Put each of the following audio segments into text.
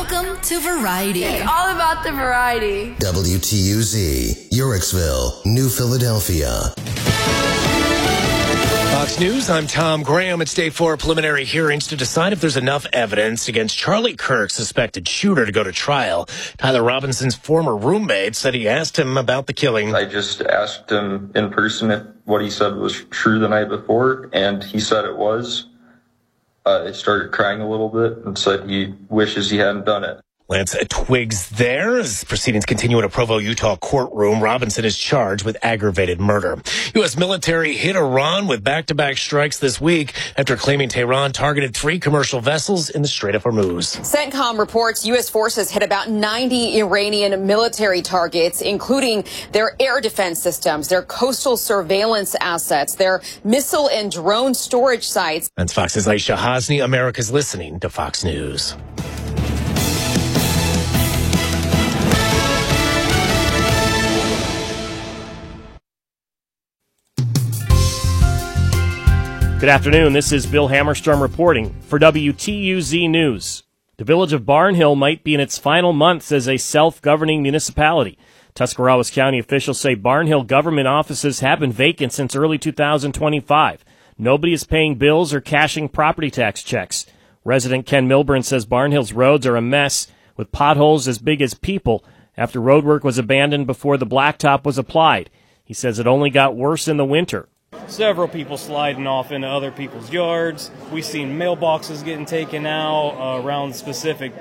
Welcome to Variety. It's all about the variety. WTUZ, Eurexville, New Philadelphia. Fox News, I'm Tom Graham. It's day 4 preliminary hearings to decide if there's enough evidence against Charlie Kirk, suspected shooter, to go to trial. Tyler Robinson's former roommate said he asked him about the killing. I just asked him in person if what he said was true the night before, and he said it was. He started crying a little bit and said he wishes he hadn't done it. Lance Twiggs there. As proceedings continue in a Provo, Utah courtroom, Robinson is charged with aggravated murder. U.S. military hit Iran with back-to-back strikes this week after claiming Tehran targeted 3 commercial vessels in the Strait of Hormuz. CENTCOM reports U.S. forces hit about 90 Iranian military targets, including their air defense systems, their coastal surveillance assets, their missile and drone storage sites. That's Fox's Aisha Hasni. America's listening to Fox News. Good afternoon. This is Bill Hammerstrom reporting for WTUZ News. The village of Barnhill might be in its final months as a self-governing municipality. Tuscarawas County officials say Barnhill government offices have been vacant since early 2025. Nobody is paying bills or cashing property tax checks. Resident Ken Milburn says Barnhill's roads are a mess with potholes as big as people after roadwork was abandoned before the blacktop was applied. He says it only got worse in the winter. Several people sliding off into other people's yards. We've seen mailboxes getting taken out around specific,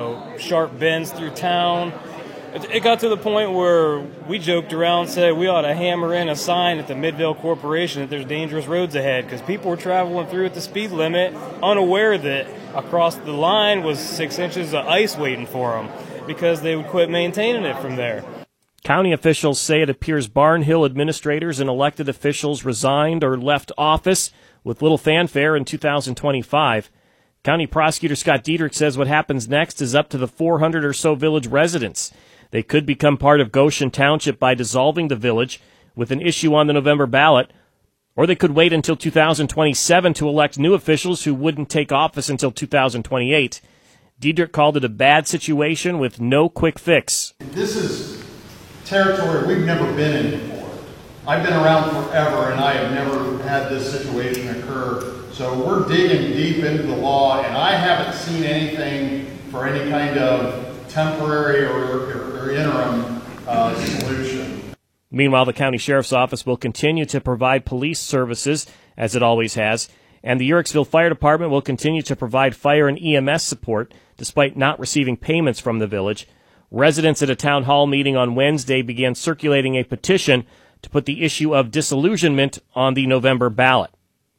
sharp bends through town. It got to the point where we joked around and said we ought to hammer in a sign at the Midvale Corporation that there's dangerous roads ahead because people were traveling through at the speed limit unaware that across the line was 6 inches of ice waiting for them because they would quit maintaining it from there. County officials say it appears Barnhill administrators and elected officials resigned or left office with little fanfare in 2025. County Prosecutor Scott Diedrich says what happens next is up to the 400 or so village residents. They could become part of Goshen Township by dissolving the village with an issue on the November ballot, or they could wait until 2027 to elect new officials who wouldn't take office until 2028. Diedrich called it a bad situation with no quick fix. This is territory we've never been in before. I've been around forever and I have never had this situation occur. So we're digging deep into the law and I haven't seen anything for any kind of temporary or interim solution. Meanwhile, the county sheriff's office will continue to provide police services as it always has, and the Eurexville Fire Department will continue to provide fire and EMS support despite not receiving payments from the village. Residents at a town hall meeting on Wednesday began circulating a petition to put the issue of disillusionment on the November ballot.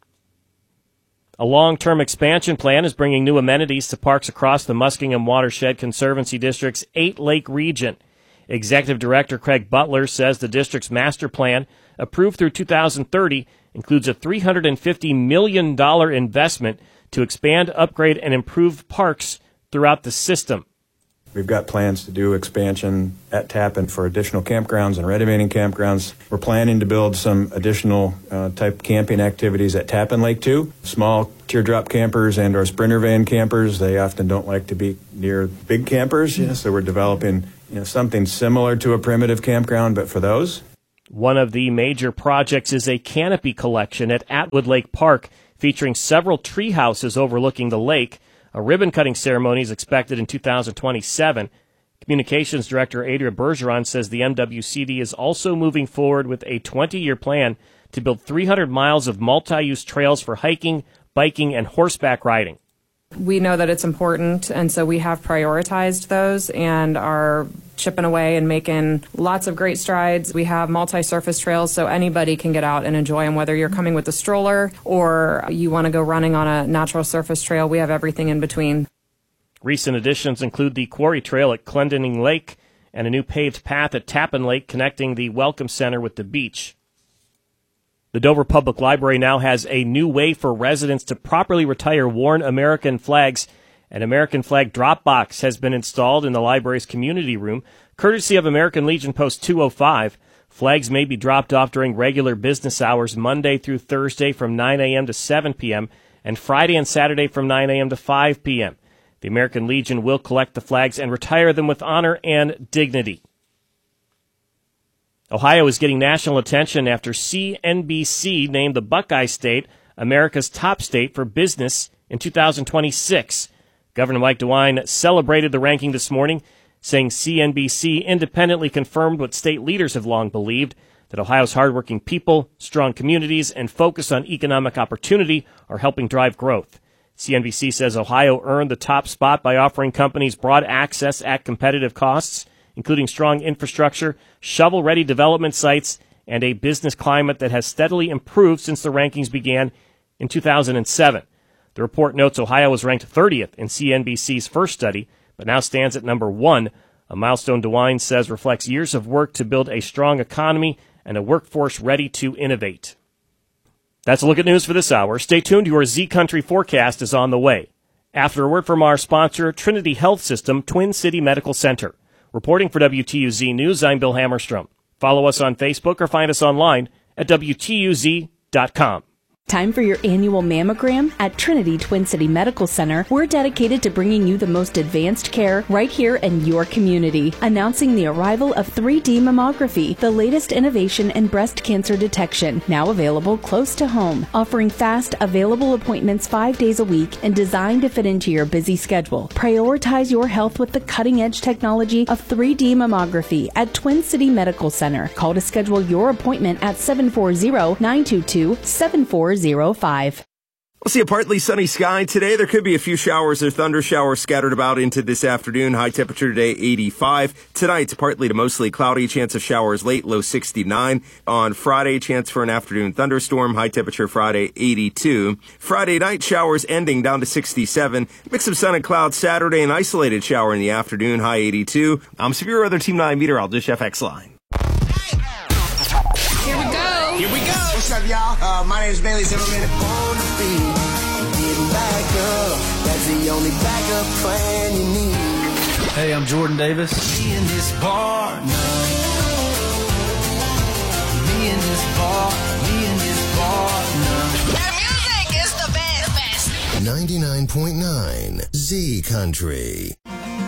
A long-term expansion plan is bringing new amenities to parks across the Muskingum Watershed Conservancy District's 8-lake region. Executive Director Craig Butler says the district's master plan, approved through 2030, includes a $350 million investment to expand, upgrade, and improve parks throughout the system. We've got plans to do expansion at Tappan for additional campgrounds and renovating campgrounds. We're planning to build some additional type camping activities at Tappan Lake too. Small teardrop campers and or sprinter van campers, they often don't like to be near big campers, so we're developing something similar to a primitive campground, but for those. One of the major projects is a canopy collection at Atwood Lake Park featuring several tree houses overlooking the lake. A ribbon-cutting ceremony is expected in 2027. Communications Director Adria Bergeron says the MWCD is also moving forward with a 20-year plan to build 300 miles of multi-use trails for hiking, biking, and horseback riding. We know that it's important, and so we have prioritized those and are chipping away and making lots of great strides. We have multi-surface trails, so anybody can get out and enjoy them, whether you're coming with a stroller or you want to go running on a natural surface trail. We have everything in between. Recent additions include the Quarry Trail at Clendening Lake and a new paved path at Tappan Lake connecting the Welcome Center with the beach. The Dover Public Library now has a new way for residents to properly retire worn American flags. An American flag drop box has been installed in the library's community room, courtesy of American Legion Post 205. Flags may be dropped off during regular business hours Monday through Thursday from 9 a.m. to 7 p.m. and Friday and Saturday from 9 a.m. to 5 p.m. The American Legion will collect the flags and retire them with honor and dignity. Ohio is getting national attention after CNBC named the Buckeye State America's top state for business in 2026. Governor Mike DeWine celebrated the ranking this morning, saying CNBC independently confirmed what state leaders have long believed, that Ohio's hardworking people, strong communities, and focus on economic opportunity are helping drive growth. CNBC says Ohio earned the top spot by offering companies broad access at competitive costs, including strong infrastructure, shovel-ready development sites, and a business climate that has steadily improved since the rankings began in 2007. The report notes Ohio was ranked 30th in CNBC's first study, but now stands at number 1, a milestone DeWine says reflects years of work to build a strong economy and a workforce ready to innovate. That's a look at news for this hour. Stay tuned. Your Z Country forecast is on the way. After a word from our sponsor, Trinity Health System, Twin City Medical Center. Reporting for WTUZ News, I'm Bill Hammerstrom. Follow us on Facebook or find us online at WTUZ.com. Time for your annual mammogram? At Trinity Twin City Medical Center, we're dedicated to bringing you the most advanced care right here in your community. Announcing the arrival of 3D mammography, the latest innovation in breast cancer detection, now available close to home. Offering fast, available appointments 5 days a week and designed to fit into your busy schedule. Prioritize your health with the cutting-edge technology of 3D mammography at Twin City Medical Center. Call to schedule your appointment at 740-922-7405. We'll see a partly sunny sky today. There could be a few showers or thunder showers scattered about into this afternoon. High temperature today, 85. Tonight, partly to mostly cloudy. Chance of showers late, low 69. On Friday, chance for an afternoon thunderstorm. High temperature Friday, 82. Friday night, showers ending down to 67. Mix of sun and clouds Saturday, an isolated shower in the afternoon. High 82. I'm Severe Weather Team 9 meteorologist Jeff Exline. Here we go. Here we go. What's up, y'all? My name is Bailey Zimmerman. Getting back up. That's the only backup plan you need. Hey, I'm Jordan Davis. Me in this bar now. Me in this bar. Me in this bar now. Their music is the best. 99.9 Z Country.